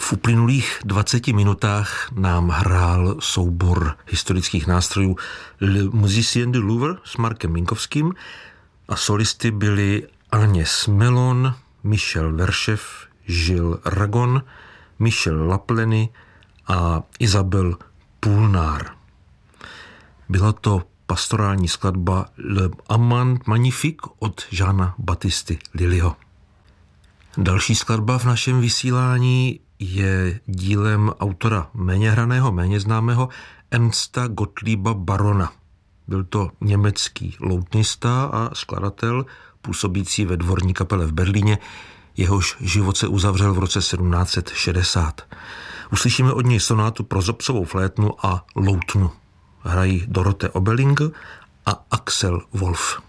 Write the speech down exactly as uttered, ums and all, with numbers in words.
V uplynulých dvaceti minutách nám hrál soubor historických nástrojů Le Musicien du Louvre s Markem Minkovským a solisty byli Agnès Melon, Michel Veršev, Gilles Ragon, Michel Lapleny a Isabelle Poulnard. Byla to pastorální skladba Le Amant Magnifique od Jeana Baptisty Lullyho. Další skladba v našem vysílání je dílem autora méně hraného, méně známého Ernsta Gottlieba Barona. Byl to německý loutnista a skladatel, působící ve dvorní kapele v Berlíně, jehož život se uzavřel v roce sedmnáct set šedesát. Uslyšíme od něj sonátu pro zobcovou flétnu a loutnu. Hrají Dorothee Oberlinger a Axel Wolf.